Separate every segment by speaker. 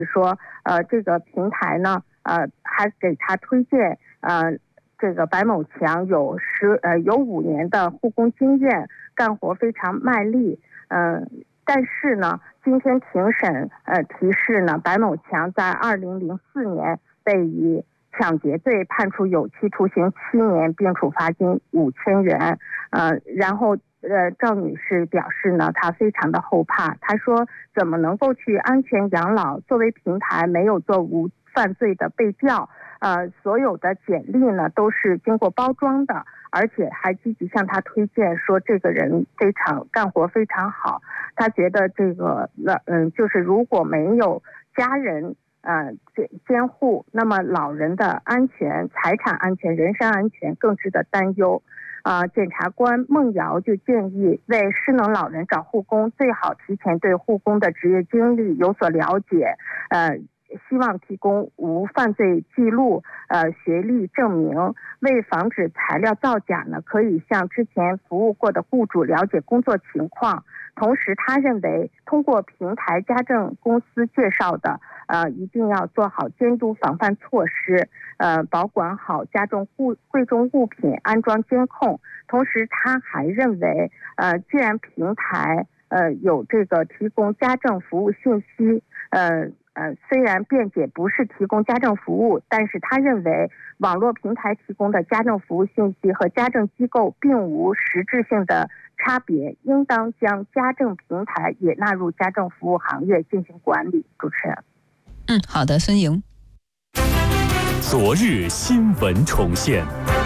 Speaker 1: 说这个平台呢还给他推荐这个白某强有5年的护工经验，干活非常卖力。但是呢，今天庭审提示呢，白某强在2004年被以抢劫罪判处有期徒刑7年，并处罚金5000元。然后赵女士表示呢，她非常的后怕，她说怎么能够去安全养老？作为平台没有做无犯罪的背调，所有的简历呢都是经过包装的，而且还积极向他推荐说这个人干活非常好。他觉得这个就是如果没有家人监护，那么老人的安全、财产安全、人身安全更值得担忧。检察官孟瑶就建议，为失能老人找护工，最好提前对护工的职业经历有所了解，希望提供无犯罪记录、学历证明。为防止材料造假呢，可以向之前服务过的雇主了解工作情况。同时，他认为通过平台家政公司介绍的，一定要做好监督防范措施，保管好家中贵重物品，安装监控。同时，他还认为，既然平台有这个提供家政服务信息，虽然辩解不是提供家政服务，但是他认为网络平台提供的家政服务信息和家政机构并无实质性的差别，应当将家政平台也纳入家政服务行业进行管理。主持人，
Speaker 2: 好的，孙莹。
Speaker 3: 昨日新闻重现，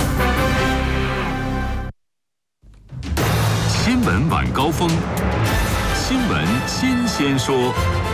Speaker 3: 新闻晚高峰，新闻新鲜说。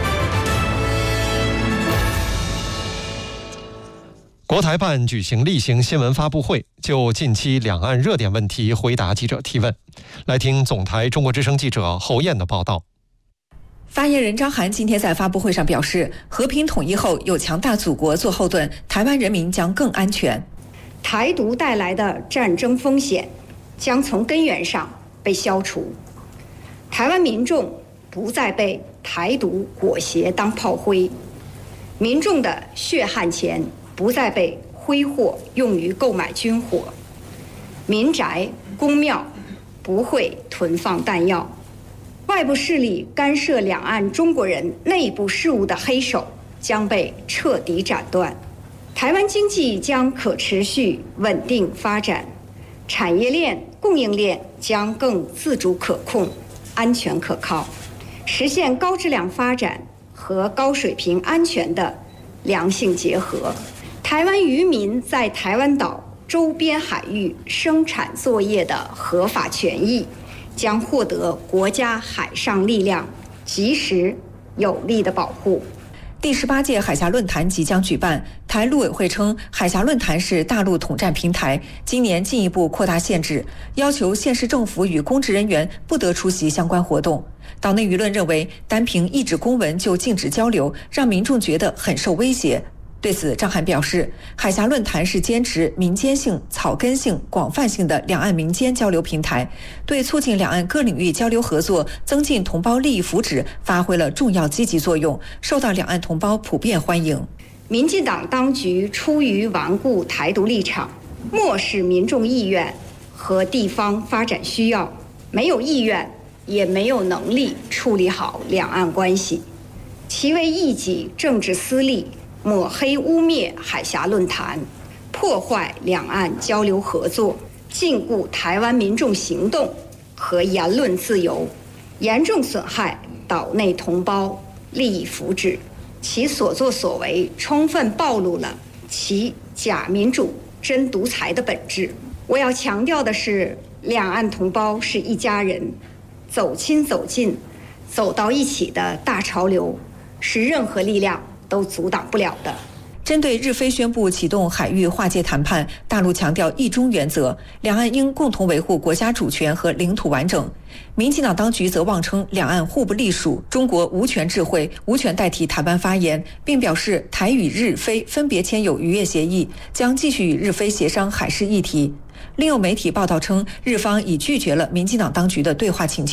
Speaker 4: 国台办举行例行新闻发布会，就近期两岸热点问题回答记者提问。来听总台中国之声记者侯燕的报道。
Speaker 2: 发言人张涵今天在发布会上表示，和平统一后有强大祖国做后盾，台湾人民将更安全。
Speaker 5: 台独带来的战争风险将从根源上被消除，台湾民众不再被台独裹挟当炮灰，民众的血汗钱不再被挥霍用于购买军火，民宅、公庙不会囤放弹药，外部势力干涉两岸中国人内部事务的黑手将被彻底斩断，台湾经济将可持续稳定发展，产业链、供应链将更自主可控、安全可靠，实现高质量发展和高水平安全的良性结合。台湾渔民在台湾岛周边海域生产作业的合法权益将获得国家海上力量及时有力的保护。
Speaker 2: 第18届海峡论坛即将举办，台陆委会称，海峡论坛是大陆统战平台，今年进一步扩大限制，要求县市政府与公职人员不得出席相关活动。岛内舆论认为，单凭一纸公文就禁止交流，让民众觉得很受威胁。对此，张涵表示，海峡论坛是坚持民间性、草根性、广泛性的两岸民间交流平台，对促进两岸各领域交流合作、增进同胞利益福祉发挥了重要积极作用，受到两岸同胞普遍欢迎。
Speaker 5: 民进党当局出于顽固台独立场，漠视民众意愿和地方发展需要，没有意愿也没有能力处理好两岸关系，其为一己政治私利，抹黑污蔑海峡论坛，破坏两岸交流合作，禁锢台湾民众行动和言论自由，严重损害岛内同胞利益福祉。其所作所为充分暴露了其假民主真独裁的本质。我要强调的是，两岸同胞是一家人，走亲走近走到一起的大潮流是任何力量都阻挡不了的。
Speaker 2: 针对日菲宣布启动海域划界谈判，大陆强调一中原则，两岸应共同维护国家主权和领土完整。民进党当局则妄称两岸互不隶属，中国无权智慧，无权代替台湾发言，并表示台与日菲分别签有渔业协议，将继续与日菲协商海事议题。另有媒体报道称，日方已拒绝了民进党当局的对话请求。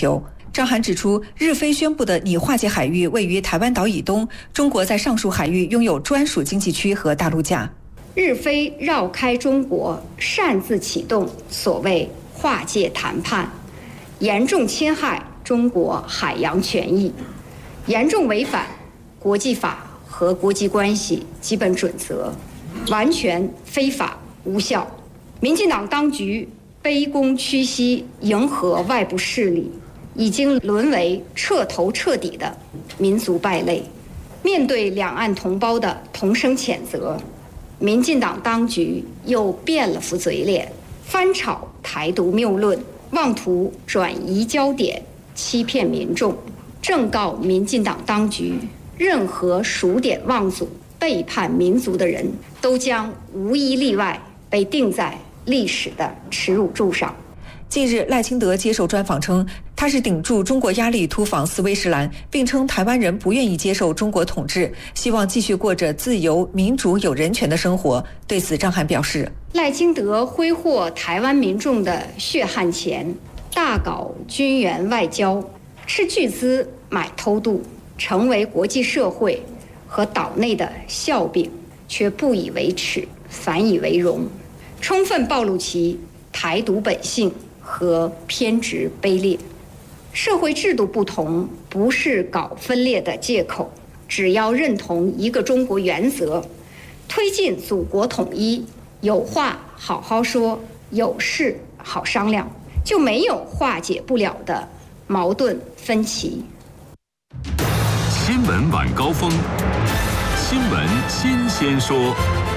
Speaker 2: 张涵指出，日非宣布的拟划界海域位于台湾岛以东，中国在上述海域拥有专属经济区和大陆架。
Speaker 5: 日非绕开中国，擅自启动所谓划界谈判，严重侵害中国海洋权益，严重违反国际法和国际关系基本准则，完全非法无效。民进党当局卑躬屈膝，迎合外部势力，已经沦为彻头彻底的民族败类。面对两岸同胞的同声谴责，民进党当局又变了副嘴脸，翻炒台独谬论，妄图转移焦点，欺骗民众。正告民进党当局，任何数典忘祖、背叛民族的人，都将无一例外被钉在历史的耻辱柱上。
Speaker 2: 近日，赖清德接受专访称，他是顶住中国压力突访斯威士兰，并称台湾人不愿意接受中国统治，希望继续过着自由、民主、有人权的生活。对此，张涵表示，
Speaker 5: 赖清德挥霍台湾民众的血汗钱，大搞军援外交，斥巨资买偷渡，成为国际社会和岛内的笑柄，却不以为耻，反以为荣，充分暴露其台独本性和偏执卑劣。社会制度不同不是搞分裂的借口，只要认同一个中国原则，推进祖国统一，有话好好说，有事好商量，就没有化解不了的矛盾分歧。
Speaker 3: 新闻晚高峰，新闻新鲜说。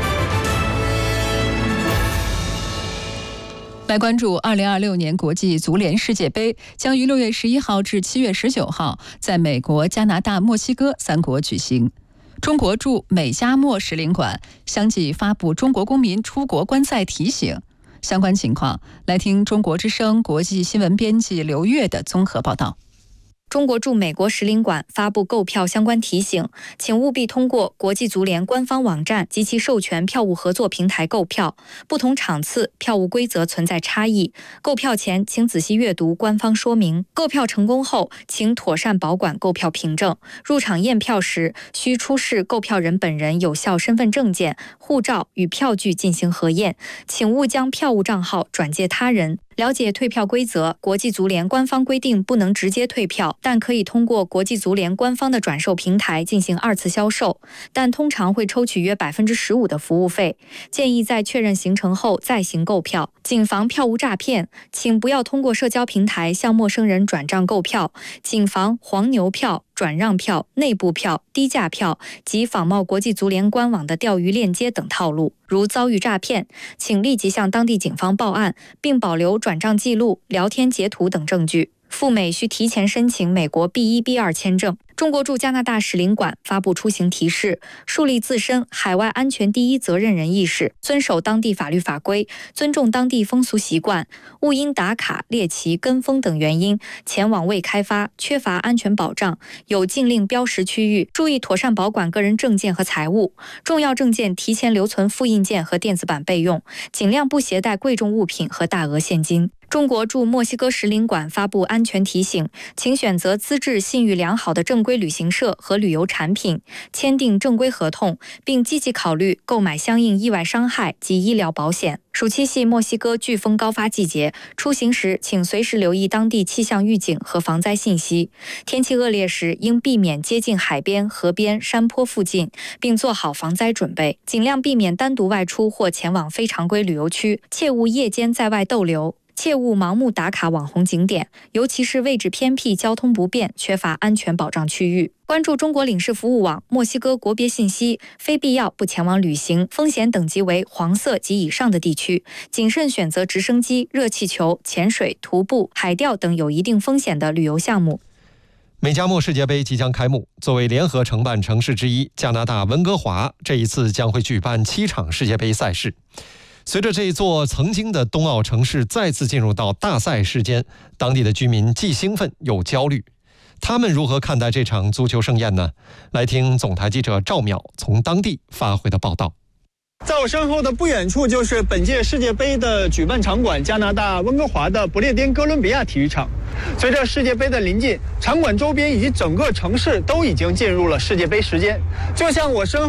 Speaker 6: 来关注2026年国际足联世界杯，将于6月11号至7月19号在美国、加拿大、墨西哥3国举行。中国驻美加墨使领馆相继发布中国公民出国观赛提醒。相关情况，来听中国之声国际新闻编辑刘越的综合报道。
Speaker 7: 中国驻美国使领馆发布购票相关提醒，请务必通过国际足联官方网站及其授权票务合作平台购票。不同场次票务规则存在差异，购票前请仔细阅读官方说明。购票成功后，请妥善保管购票凭证。入场验票时，需出示购票人本人有效身份证件、护照与票据进行核验，请勿将票务账号转借他人。了解退票规则，国际足联官方规定不能直接退票，但可以通过国际足联官方的转售平台进行2次销售，但通常会抽取约15%的服务费。建议在确认行程后再行购票。谨防票务诈骗，请不要通过社交平台向陌生人转账购票，谨防黄牛票、转让票、内部票、低价票及仿冒国际足联官网的钓鱼链接等套路。如遭遇诈骗，请立即向当地警方报案，并保留转账记录、聊天截图等证据。赴美需提前申请美国 B1、B2 签证。中国驻加拿大使领馆发布出行提示，树立自身海外安全第一责任人意识，遵守当地法律法规，尊重当地风俗习惯，勿因打卡、猎奇、跟风等原因前往未开发、缺乏安全保障、有禁令标识区域，注意妥善保管个人证件和财物，重要证件提前留存复印件和电子版备用，尽量不携带贵重物品和大额现金。中国驻墨西哥使领馆发布安全提醒，请选择资质信誉良好的正规旅行社和旅游产品，签订正规合同，并积极考虑购买相应意外伤害及医疗保险。暑期系墨西哥飓风高发季节，出行时请随时留意当地气象预警和防灾信息。天气恶劣时，应避免接近海边、河边、山坡附近，并做好防灾准备。尽量避免单独外出或前往非常规旅游区，切勿夜间在外逗留。切勿盲目打卡网红景点，尤其是位置偏僻、交通不便、缺乏安全保障区域。关注中国领事服务网墨西哥国别信息，非必要不前往旅行，风险等级为黄色及以上的地区，谨慎选择直升机、热气球、潜水、徒步、海钓等有一定风险的旅游项目。
Speaker 4: 美加墨世界杯即将开幕，作为联合承办城市之一，加拿大温哥华这一次将会举办7场世界杯赛事。随着这一座曾经的冬奥城市再次进入到大赛时间，当地的居民既兴奋又焦虑。他们如何看待这场足球盛宴呢？来听总台记者赵淼从当地发回的报道。
Speaker 8: 在我身后的不远处就是本届世界杯的举办场馆——加拿大温哥华的不列颠哥伦比亚体育场。随着世界杯的临近，场馆周边以及整个城市都已经进入了世界杯时间。就像我身后